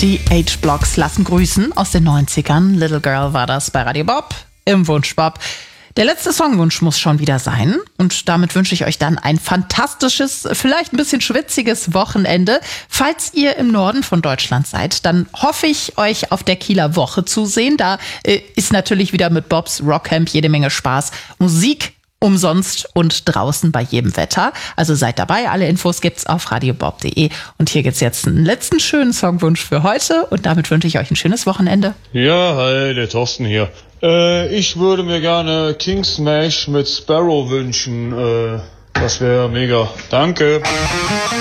Die H-Blocks lassen grüßen aus den 90ern. Little Girl war das bei Radio Bob im Wunschbob. Der letzte Songwunsch muss schon wieder sein. Und damit wünsche ich euch dann ein fantastisches, vielleicht ein bisschen schwitziges Wochenende. Falls ihr im Norden von Deutschland seid, dann hoffe ich, euch auf der Kieler Woche zu sehen. Da ist natürlich wieder mit Bobs Rockcamp jede Menge Spaß. Musik umsonst und draußen bei jedem Wetter. Also seid dabei. Alle Infos gibt's auf radiobob.de. Und hier gibt's jetzt einen letzten schönen Songwunsch für heute. Und damit wünsche ich euch ein schönes Wochenende. Ja, hi, der Thorsten hier. Ich würde mir gerne King Smash mit Sparrow wünschen. Das wäre mega. Danke.